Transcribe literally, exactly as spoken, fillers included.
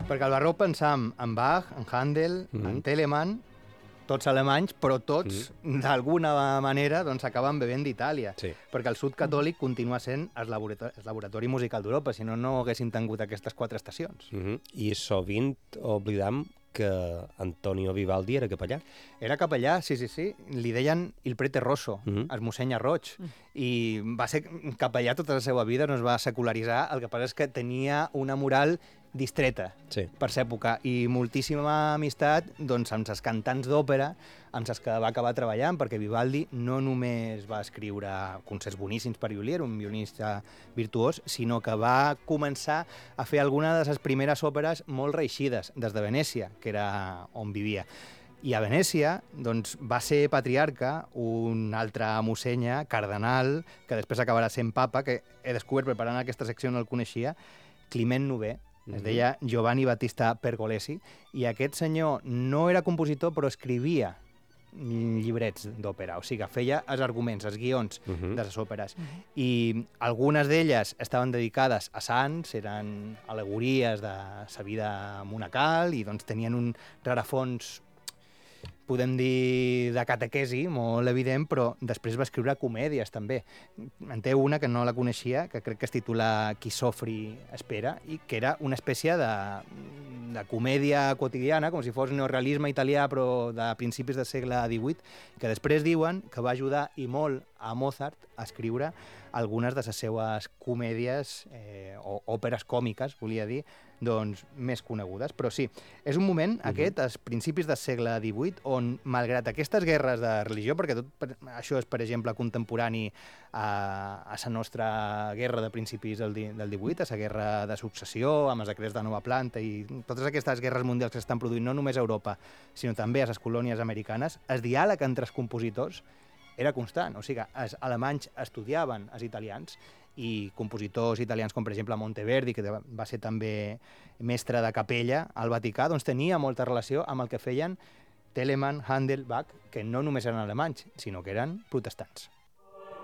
Perquè al barroc pensam en Bach, en Handel, mm -hmm. en Telemann, tots alemanys, però tots, mm -hmm. d'alguna manera, doncs, acaben bevent d'Itàlia. Sí. Perquè el sud catòlic continua sent el laboratori, el laboratori musical d'Europa, si no, no haguessin tingut aquestes quatre estacions. Mm -hmm. I sovint oblidam que Antonio Vivaldi era capellà. Era capellà, sí, sí, sí. Li deien il prete rosso, Mm -hmm. es mossèn roig. Mm. I va ser capellà tota la seva vida, no es va secularitzar. El que passa és que tenia una moral distreta Sí. per l'època i moltíssima amistat doncs, amb els cantants d'òpera amb els que va acabar treballant, perquè Vivaldi no només va escriure concerts boníssims per violí, era un violinista virtuós, sinó que va començar a fer alguna de les primeres òperes molt reeixides des de Venècia, que era on vivia. I a Venècia doncs, va ser patriarca un altre mossenya, cardenal, que després acabarà sent papa, que he descobert preparant aquesta secció, no el coneixia, Climent novè. Es deia Giovanni Battista Pergolesi, i aquest senyor no era compositor, però escrivia llibrets d'òpera, o sigui, feia els arguments, els guions uh -huh. de les òperes. Uh -huh. I algunes d'elles estaven dedicades a sants, eren al·legories de la vida monacal, i doncs tenien un rerefons, podem dir, de catequesi, molt evident, però després va escriure comèdies, també. En té una que no la coneixia, que crec que es titula Qui sofri espera, i que era una espècie de, de comèdia quotidiana, com si fos neorealisme italià, però de principis del segle divuit, que després diuen que va ajudar i molt a Mozart a escriure algunes de les seues comèdies eh, o òperes còmiques, volia dir, doncs, més conegudes. Però sí, és un moment, uh-huh. aquest, als principis del segle divuit, on, malgrat aquestes guerres de religió, perquè tot això és, per exemple, contemporani a, a la nostra guerra de principis del, del divuit, a la guerra de successió, amb els decrets de nova planta, i totes aquestes guerres mundials que s'estan produint no només a Europa, sinó també a les colònies americanes, el diàleg entre els compositors era constant. O sigui, els alemanys estudiaven els italians, i compositors italians com, per exemple, Monteverdi, que va ser també mestre de capella al Vaticà, doncs tenia molta relació amb el que feien Telemann, Handel, Bach, que no només eren alemanys, sinó que eren protestants.